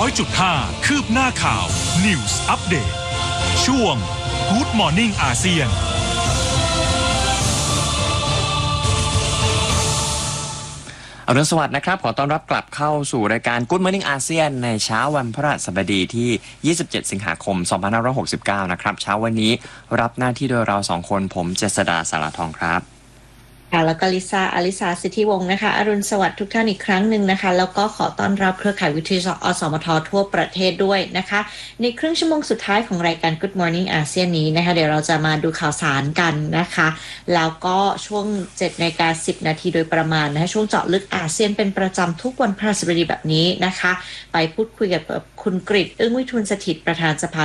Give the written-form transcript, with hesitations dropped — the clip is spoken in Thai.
100.5 คืบหน้าข่าว News Update ช่วง Good Morning อาเซียนอรุณสวัสดิ์นะครับขอต้อนรับกลับเข้าสู่รายการ Good Morning อาเซียนในเช้าวันพฤหัสบดีที่27สิงหาคม2569นะครับเช้าวันนี้รับหน้าที่โดยเรา2คนผมเจษฎาสารทองครับแล้วก็ลิซ่าอลิสาสิทธิวงศ์นะคะอรุณสวัสดิ์ทุกท่านอีกครั้งหนึ่งนะคะแล้วก็ขอต้อนรับเครือข่ายวิทยุอสมททั่วประเทศด้วยนะคะในครึ่งชั่วโมงสุดท้ายของรายการ Good Morning อาเซียนนี้นะคะเดี๋ยวเราจะมาดูข่าวสารกันนะคะแล้วก็ช่วง 7:10 นาทีโดยประมาณนะคะช่วงเจาะลึกอาเซียนเป็นประจำทุกวันพฤหัสบดีแบบนี้นะคะไปพูดคุยกับคุณกฤษ อึ้งวิทูลสถิตย์ประธานสภา